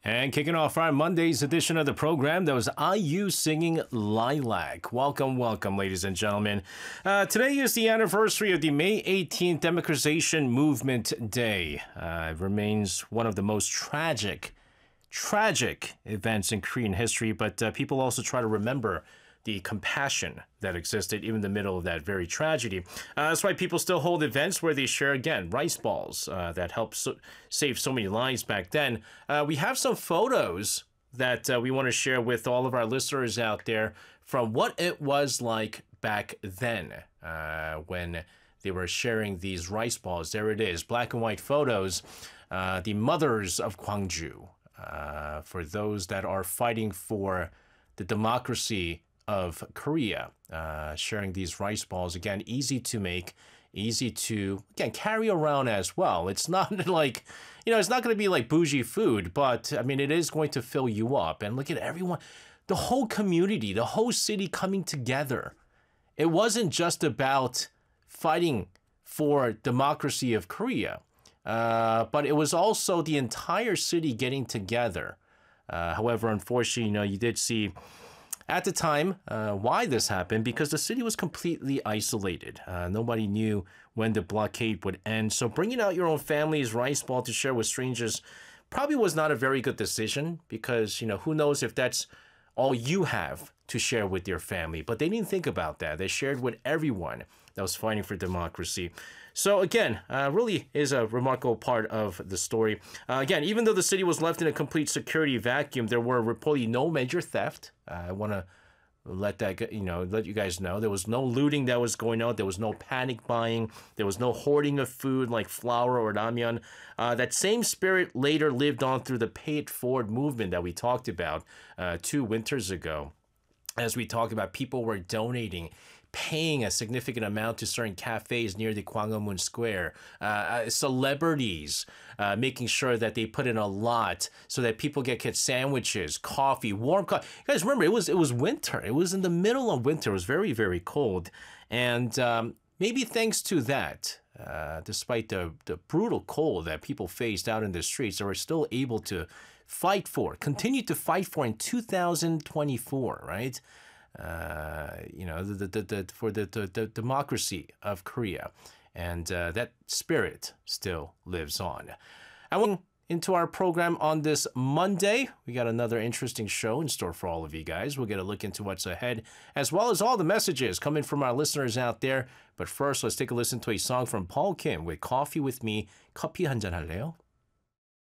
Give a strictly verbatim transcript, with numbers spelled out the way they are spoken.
And kicking off our Monday's edition of the program, that was I U singing Lilac. Welcome, welcome, ladies and gentlemen. Uh, today is the anniversary of the May eighteenth Democratization Movement Day. Uh, it remains one of the most tragic, tragic events in Korean history, but uh, people also try to remember the compassion that existed even in the middle of that very tragedy. Uh, that's why people still hold events where they share, again, rice balls uh, that helped so save so many lives back then. Uh, we have some photos that uh, we want to share with all of our listeners out there from what it was like back then uh, when they were sharing these rice balls. There it is, black and white photos. Uh, the mothers of Gwangju, uh, for those that are fighting for the democracy of Korea, uh, sharing these rice balls. Again, easy to make, easy to, again, carry around as well. It's not like, you know, it's not going to be like bougie food, but I mean, it is going to fill you up. And look at everyone, the whole community, the whole city coming together. It wasn't just about fighting for democracy of Korea, uh, but it was also the entire city getting together. Uh, however, unfortunately, you know, you did see at the time, uh, why this happened, because the city was completely isolated. Uh, nobody knew when the blockade would end. So bringing out your own family's rice ball to share with strangers probably was not a very good decision because, you know, who knows if that's all you have to share with your family. But they didn't think about that. They shared with everyone that was fighting for democracy. So again, uh, really is a remarkable part of the story. Uh, again, even though the city was left in a complete security vacuum, there were reportedly no major theft. Uh, I want to let that, you know, let you guys know. There was no looting that was going on. There was no panic buying. There was no hoarding of food like flour or ramyeon. Uh, that same spirit later lived on through the Pay It Forward movement that we talked about uh, two winters ago. As we talked about, people were donating, paying a significant amount to certain cafes near the Gwanghwamun Square, uh, celebrities uh, making sure that they put in a lot so that people get, get sandwiches, coffee, warm coffee. You guys remember, it was it was winter. It was in the middle of winter. It was very, very cold. And um, maybe thanks to that, uh, despite the, the brutal cold that people faced out in the streets, they were still able to fight for, continue to fight for in two thousand twenty-four, right? Uh, you know, the, the, the, for the, the, the democracy of Korea. And uh, that spirit still lives on. I went into our program on this Monday. We got another interesting show in store for all of you guys. We'll get a look into what's ahead, as well as all the messages coming from our listeners out there. But first, let's take a listen to a song from Paul Kim with Coffee With Me. 커피 한잔 할래요?